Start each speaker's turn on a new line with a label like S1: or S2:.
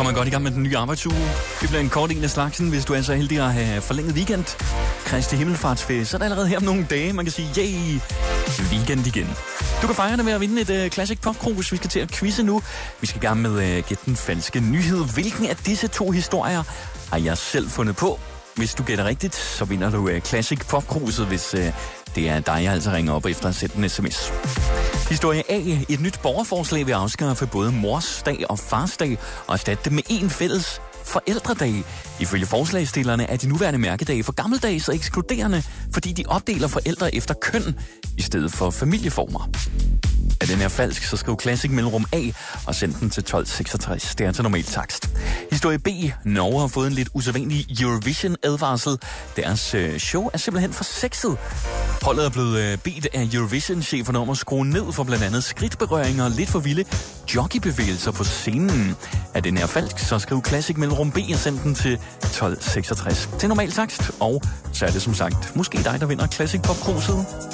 S1: man godt i gang med den nye arbejdsuge. Det bliver en kort en af slagsen, hvis du er så heldig at have forlænget weekend. Kristi Himmelfartsferie, så er det allerede her om nogle dage, man kan sige, yay, weekend igen. Du kan fejre det med at vinde et Classic Pop Cruise. Vi skal til at quizze nu. Vi skal i gang med Gæt den falske nyhed. Hvilken af disse to historier har jeg selv fundet på? Hvis du gætter rigtigt, så vinder du Classic Pop Cruiset, hvis det er dig, jeg altså ringer op efter at sætte en sms. Historie A. Et nyt borgerforslag vil afskaffe både mors dag og fars dag og erstatte det med én fælles forældredag. Ifølge forslagsstillerne er de nuværende mærkedage for gammeldags og ekskluderende, fordi de opdeler forældre efter køn i stedet for familieformer. Er den her falsk, så skriv Classic mellemrum A og send den til 1266. Det er til normal takst. Historie B. Norge har fået en lidt usædvanlig Eurovision-advarsel. Deres show er simpelthen for sexet. Holdet er blevet bedt af Eurovision-cheferne om at skrue ned for blandt andet skridtberøringer og lidt for vilde jockeybevægelser på scenen. Er den her falsk, så skriv Classic mellemrum B og send den til 1266. Til normal takst, og så er det som sagt måske dig, der vinder Classic Pop Cruiset.